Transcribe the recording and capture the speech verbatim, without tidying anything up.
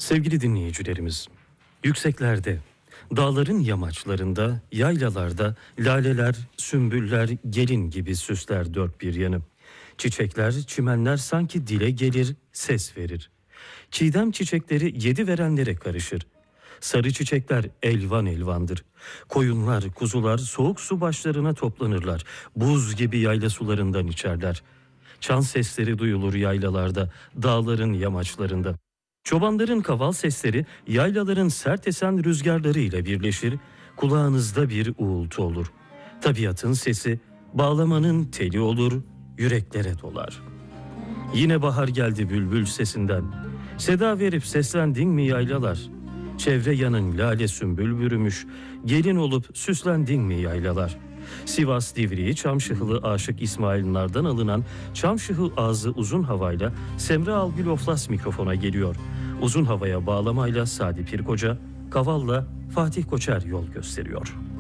Sevgili dinleyicilerimiz, yükseklerde, dağların yamaçlarında, yaylalarda laleler, sümbüller, gelin gibi süsler dört bir yanı. Çiçekler, çimenler sanki dile gelir, ses verir. Çiğdem çiçekleri yedi verenlere karışır. Sarı çiçekler elvan elvandır. Koyunlar, kuzular soğuk su başlarına toplanırlar. Buz gibi yayla sularından içerler. Çan sesleri duyulur yaylalarda, dağların yamaçlarında. Çobanların kaval sesleri yaylaların sert esen rüzgarları ile birleşir, kulağınızda bir uğultu olur. Tabiatın sesi bağlamanın teli olur, yüreklere dolar. Yine bahar geldi bülbül sesinden. Seda verip seslendin mi yaylalar? Çevre yanın lale sümbül bürümüş, gelin olup süslendin mi yaylalar? Sivas Divriği Çamşıhılı Aşık İsmail Nar'dan alınan Çamşıhı Ağzı Uzun Havayla Semra Algül Oflas mikrofona geliyor. Uzun havaya bağlamayla Sadi Pirkoca, kavalla Fatih Koçer yol gösteriyor.